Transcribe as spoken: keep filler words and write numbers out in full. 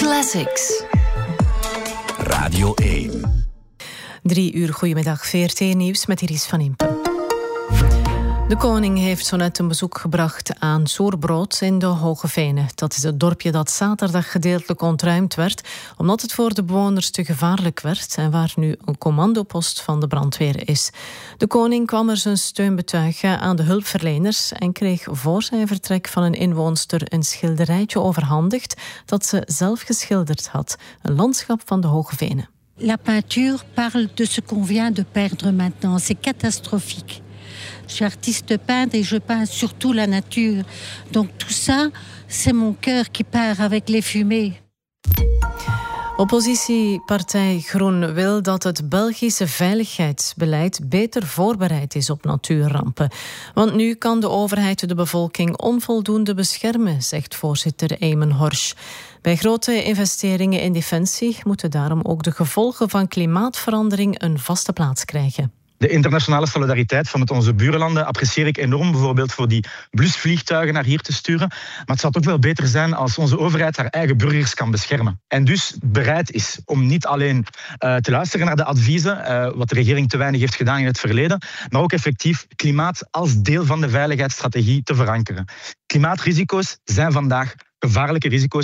Classics. Radio één. Drie uur, goedemiddag, V R T-nieuws met Iris van Impen. De koning heeft zo net een bezoek gebracht aan Soerbrood in de Hoge Venen. Dat is het dorpje dat zaterdag gedeeltelijk ontruimd werd, omdat het voor de bewoners te gevaarlijk werd en waar nu een commandopost van de brandweer is. De koning kwam er zijn steun betuigen aan de hulpverleners en kreeg voor zijn vertrek van een inwoonster een schilderijtje overhandigd dat ze zelf geschilderd had. Een landschap van de Hoge Venen. La peinture parle de ce qu'on vient de perdre maintenant. C'est catastrophique. Je suis artiste peintre et je peins surtout la nature. Donc tout ça, c'est mon cœur qui part avec les fumées. Oppositiepartij Groen wil dat het Belgische veiligheidsbeleid beter voorbereid is op natuurrampen. Want nu kan de overheid de bevolking onvoldoende beschermen, zegt voorzitter Eamon Horsch. Bij grote investeringen in defensie moeten daarom ook de gevolgen van klimaatverandering een vaste plaats krijgen. De internationale solidariteit van met onze buurlanden apprecieer ik enorm, bijvoorbeeld voor die blusvliegtuigen naar hier te sturen. Maar het zou toch wel beter zijn als onze overheid haar eigen burgers kan beschermen. En dus bereid is om niet alleen uh, te luisteren naar de adviezen, uh, wat de regering te weinig heeft gedaan in het verleden, maar ook effectief klimaat als deel van de veiligheidsstrategie te verankeren. Klimaatrisico's zijn vandaag gevaarlijke risico's.